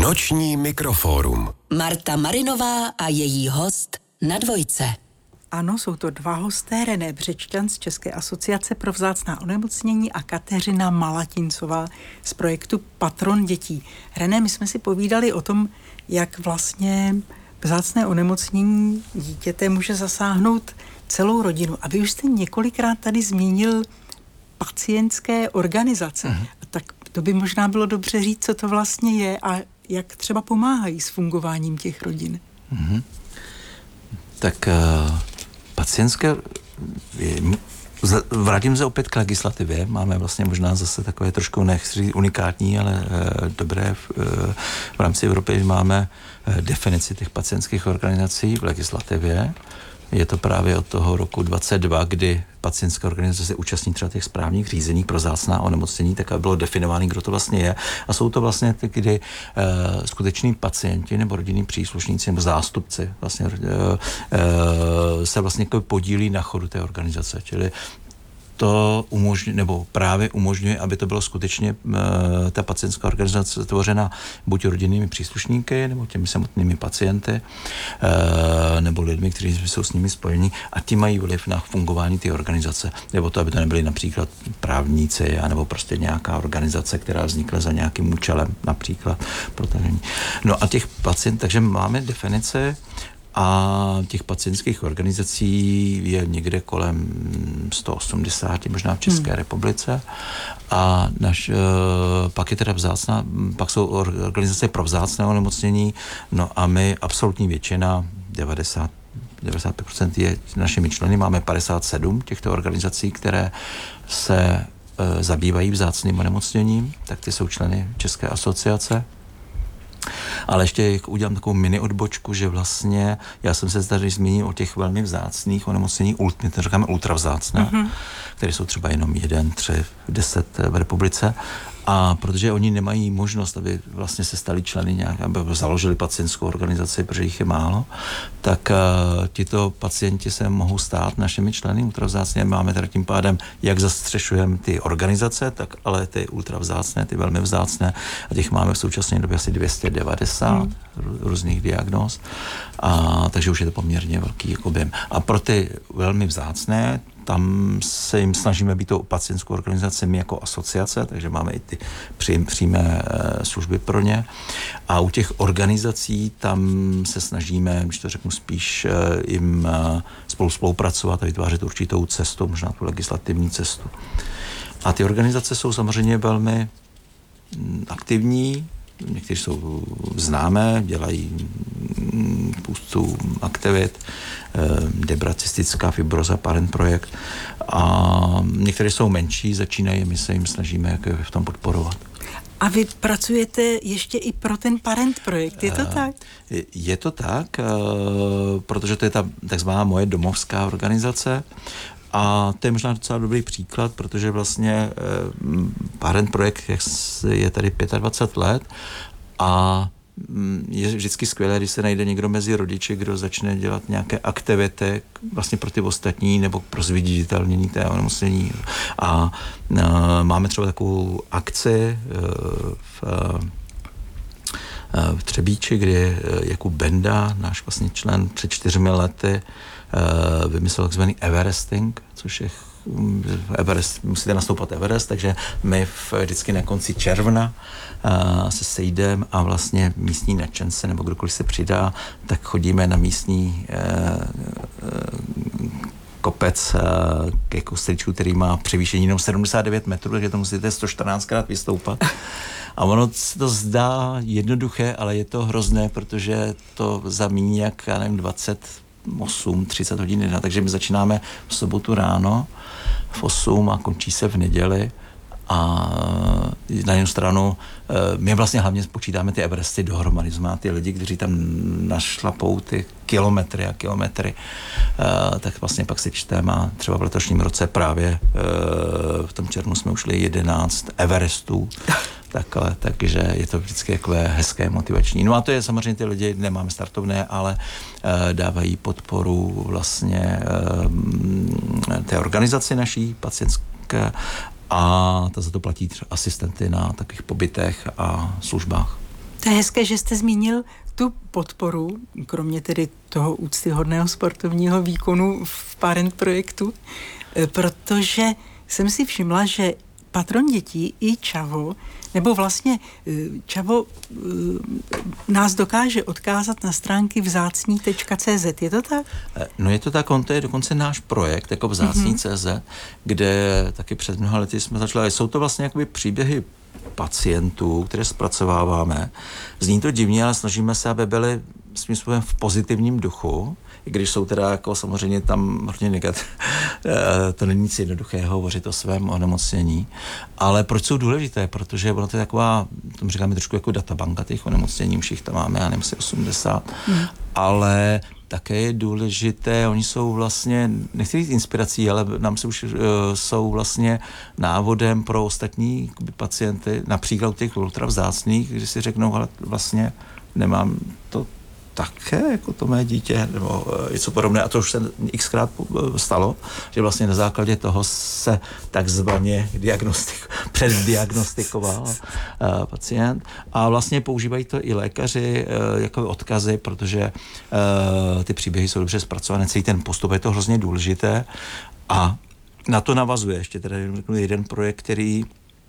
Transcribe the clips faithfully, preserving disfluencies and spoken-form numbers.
Noční mikrofórum. Marta Marinová a její host na Dvojce. Ano, jsou to dva hosté, René Břečťan z České asociace pro vzácná onemocnění a Kateřina Malatincová z projektu Patron dětí. René, my jsme si povídali o tom, jak vlastně vzácné onemocnění dítěte může zasáhnout celou rodinu. A vy už jste několikrát tady zmínil pacientské organizace. Mm. Tak to by možná bylo dobře říct, co to vlastně je a jak třeba pomáhají s fungováním těch rodin. Mm-hmm. Tak uh, pacientské... Vrátím se opět k legislativě. Máme vlastně možná zase takové trošku nechci unikátní, ale uh, dobré v, uh, v rámci Evropy máme uh, definici těch pacientských organizací v legislativě. Je to právě od toho roku dvacet dva, kdy pacientské organizace se účastní třeba těch správních řízení pro vzácná onemocnění, tak aby bylo definováno, kdo to vlastně je. A jsou to vlastně ty, kdy uh, skuteční pacienti nebo rodinní příslušníci nebo zástupci vlastně uh, uh, se vlastně podílí na chodu té organizace. Čili to umožňuje, nebo právě umožňuje, aby to bylo skutečně uh, ta pacientská organizace tvořena buď rodinnými příslušníky, nebo těmi samotnými pacienty, uh, nebo lidmi, kteří jsou s nimi spojeni a ti mají vliv na fungování té organizace. Nebo to, aby to nebyli například právníci, anebo prostě nějaká organizace, která vznikla za nějakým účelem, například protažení. No a těch pacientů, takže máme definice a těch pacientských organizací je někde kolem sto osmdesát, možná v České hmm. republice. A naš, pak je teda vzácná, pak jsou organizace pro vzácné onemocnění, no a my, absolutní většina, devadesát, devadesát pět procent je našimi členy, máme padesát sedm těchto organizací, které se e, zabývají vzácným onemocněním, tak ty jsou členy České asociace. Ale ještě udělám takovou mini odbočku, že vlastně, já jsem se tady zmínil o těch velmi vzácných onemocnění, my to říkáme ultravzácné, mm-hmm. které jsou třeba jenom jeden, tři, deset v republice. A protože oni nemají možnost, aby vlastně se stali členy nějak, aby založili pacientskou organizaci, protože jich je málo, tak uh, tito pacienti se mohou stát našimi členy ultravzácné. Máme teda tím pádem, jak zastřešujeme ty organizace, tak ale ty ultravzácné, ty velmi vzácné, a těch máme v současné době asi dvě stě devadesát hmm. různých diagnóz, a takže už je to poměrně velký objem. A pro ty velmi vzácné, tam se jim snažíme být tou pacientskou organizací my jako asociace, takže máme i ty při, přímé e, služby pro ně. A u těch organizací tam se snažíme, když to řeknu spíš, e, jim e, spolu spolupracovat a vytvářet určitou cestu, možná tu legislativní cestu. A ty organizace jsou samozřejmě velmi m, aktivní, někteří jsou známé, dělají spoustu aktivit, debracystická fibroza, Parent projekt, a některé jsou menší, začínají, my se jim snažíme jak v tom podporovat. A vy pracujete ještě i pro ten Parent projekt, je to tak? Je to tak, protože to je ta takzvaná moje domovská organizace. A to je možná docela dobrý příklad, protože vlastně eh, Parent projekt je tady dvacet pět let a je vždycky skvělé, když se najde někdo mezi rodiči, kdo začne dělat nějaké aktivity vlastně pro ty ostatní nebo pro zviditelnění té onemocnění. A eh, máme třeba takovou akci eh, v v Třebíči, kdy Jakub Benda, náš vlastně člen, před čtyřmi lety vymyslel takzvaný Everesting, což je Everest, musíte nastoupat Everest, takže my vždycky na konci června se sejdeme a vlastně místní nadšence nebo kdokoliv se přidá, tak chodíme na místní kopec ke kostelíčku, který má převýšení jenom sedmdesát devět metrů, takže to musíte sto čtrnáctkrát vystoupat. A ono se to zdá jednoduché, ale je to hrozné, protože to zamíní jak, já nevím, dvacet osm třicet hodin, takže my začínáme v sobotu ráno v osm a končí se v neděli. A na jednu stranu my vlastně hlavně počítáme ty Everesty dohromady, znamená ty lidi, kteří tam našlapou ty kilometry a kilometry, tak vlastně pak si čteme a třeba v letošním roce právě v tom červnu jsme ušli jedenáct Everestů, takhle, takže je to vždycky takové hezké, motivační. No a to je samozřejmě, ty lidi nemáme startovné, ale dávají podporu vlastně té organizaci naší pacientské a ta za to platí asistenty na takových pobytech a službách. To je hezké, že jste zmínil tu podporu, kromě tedy toho úctyhodného sportovního výkonu v Parent projektu, protože jsem si všimla, že Patron dětí i Čavo, nebo vlastně Čavo nás dokáže odkázat na stránky vzácní tečka cé zet, je to tak? No je to tak, on to je dokonce náš projekt, jako vzácní tečka cé zet, mm-hmm. kde taky před mnoha lety jsme začali, jsou to vlastně jakoby příběhy pacientů, které zpracováváme. Zní to divně, ale snažíme se, aby byly svým způsobem v pozitivním duchu, i když jsou teda jako samozřejmě tam hodně negativ. To není nic jednoduchého hovořit o svém onemocnění. Ale proč jsou důležité? Protože ono to je taková, tomu říkáme trošku jako databanka těch onemocnění, už jich tam máme, já nevím, asi osmdesát. Hmm. Ale také je důležité, oni jsou vlastně, nechci říct inspirací, ale nám se už uh, jsou vlastně návodem pro ostatní pacienty, například těch ultra vzácných, když si řeknou, ale vlastně nemám to také, jako to mé dítě, nebo něco podobné. A to už se xkrát stalo, že vlastně na základě toho se takzvaně diagnostik, předdiagnostikoval uh, pacient. A vlastně používají to i lékaři uh, jako odkazy, protože uh, ty příběhy jsou dobře zpracované, celý ten postup je to hrozně důležité. A na to navazuje ještě teda jeden projekt, který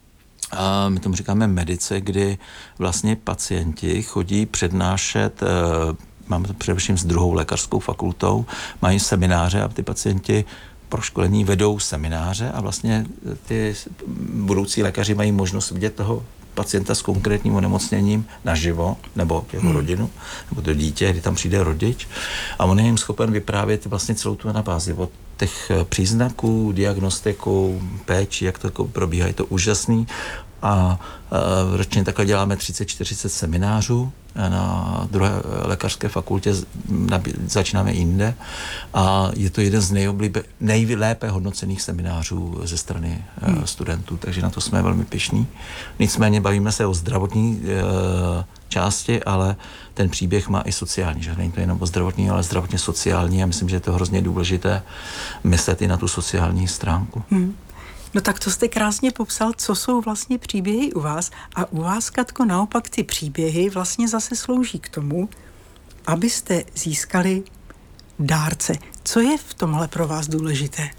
a my tomu říkáme medice, kdy vlastně pacienti chodí přednášet, máme to především s druhou lékařskou fakultou, mají semináře a ty pacienti pro školení vedou semináře a vlastně ty budoucí lékaři mají možnost vidět toho pacienta s konkrétním onemocněním naživo, nebo jeho hmm. rodinu, nebo to dítě, kdy tam přijde rodič a on je jim schopen vyprávět vlastně celou tu anabázi od těch příznaků, diagnostiku, péči, jak to probíhá, je to úžasný. A e, ročně takhle děláme třicet čtyřicet seminářů na druhé lékařské fakultě, začínáme jinde a je to jeden z nejoblíbe, nejlépe hodnocených seminářů ze strany hmm. e, studentů, takže na to jsme velmi pyšní. Nicméně bavíme se o zdravotní e, části, ale ten příběh má i sociální, že není to jenom o zdravotní, ale zdravotně sociální a myslím, že je to hrozně důležité myslet i na tu sociální stránku. Hmm. No tak to jste krásně popsal, co jsou vlastně příběhy u vás a u vás, Katko, naopak ty příběhy vlastně zase slouží k tomu, abyste získali dárce. Co je v tomhle pro vás důležité?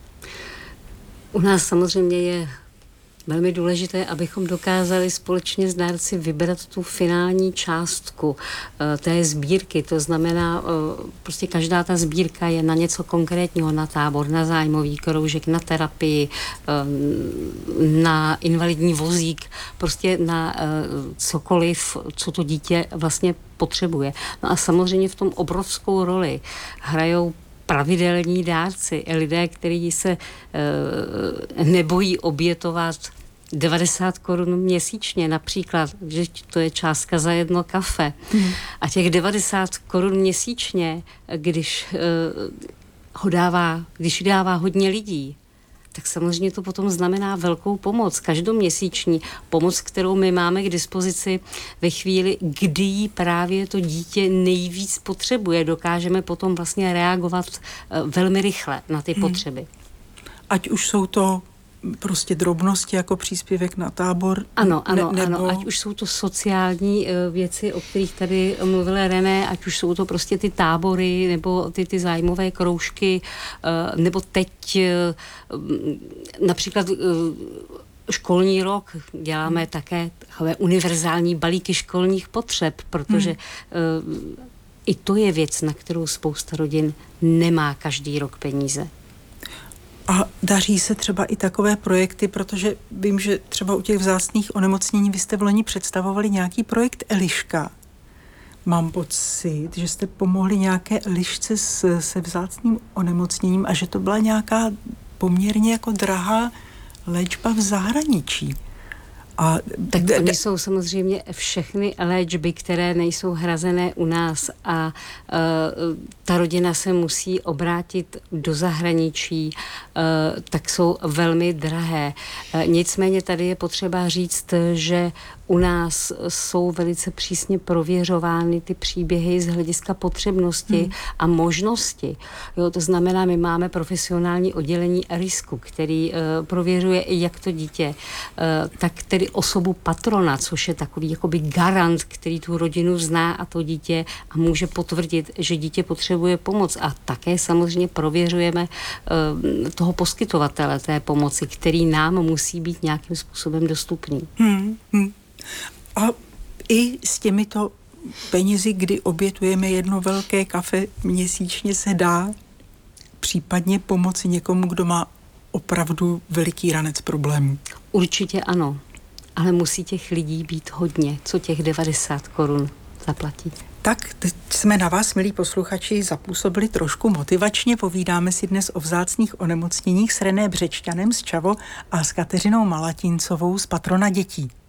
U nás samozřejmě je velmi důležité, abychom dokázali společně s dárci vybrat tu finální částku uh, té sbírky. To znamená, uh, prostě každá ta sbírka je na něco konkrétního, na tábor, na zájmový kroužek, na terapii, uh, na invalidní vozík, prostě na uh, cokoliv, co to dítě vlastně potřebuje. No a samozřejmě v tom obrovskou roli hrajou pravidelní dárci, lidé, kteří se e, nebojí obětovat devadesát korun měsíčně, například, že to je částka za jedno kafe. Hmm. A těch devadesát korun měsíčně, když e, ho dává, když dává hodně lidí, tak samozřejmě to potom znamená velkou pomoc, každoměsíční pomoc, kterou my máme k dispozici ve chvíli, kdy jí právě to dítě nejvíc potřebuje. Dokážeme potom vlastně reagovat uh, velmi rychle na ty hmm. potřeby. Ať už jsou to prostě drobnosti jako příspěvek na tábor? Ano, ano, ne, nebo... ano. Ať už jsou to sociální uh, věci, o kterých tady mluvila René, ať už jsou to prostě ty tábory, nebo ty, ty zájmové kroužky, uh, nebo teď uh, například uh, školní rok děláme hmm. také takové univerzální balíky školních potřeb, protože hmm. uh, i to je věc, na kterou spousta rodin nemá každý rok peníze. A daří se třeba i takové projekty, protože vím, že třeba u těch vzácných onemocnění vy jste v loni představovali nějaký projekt Eliška. Mám pocit, že jste pomohli nějaké Elišce s, se vzácným onemocněním a že to byla nějaká poměrně jako drahá léčba v zahraničí. A tak d- d- jsou samozřejmě všechny léčby, které nejsou hrazené u nás a uh, ta rodina se musí obrátit do zahraničí, uh, tak jsou velmi drahé. Uh, nicméně tady je potřeba říct, že U nás jsou velice přísně prověřovány ty příběhy z hlediska potřebnosti hmm. a možnosti. Jo, to znamená, my máme profesionální oddělení risku, který uh, prověřuje i jak to dítě, uh, tak tedy osobu patrona, což je takový jakoby garant, který tu rodinu zná a to dítě a může potvrdit, že dítě potřebuje pomoc. A také samozřejmě prověřujeme uh, toho poskytovatele té pomoci, který nám musí být nějakým způsobem dostupný. Hmm, hmm. A i s těmito penězi, kdy obětujeme jedno velké kafe měsíčně, se dá případně pomoci někomu, kdo má opravdu veliký ranec problémů? Určitě ano, ale musí těch lidí být hodně, co těch devadesát korun zaplatí. Tak teď jsme na vás, milí posluchači, zapůsobili trošku motivačně. Povídáme si dnes o vzácných onemocněních s René Břečťanem z Čavo a s Kateřinou Malatincovou z Patrona dětí.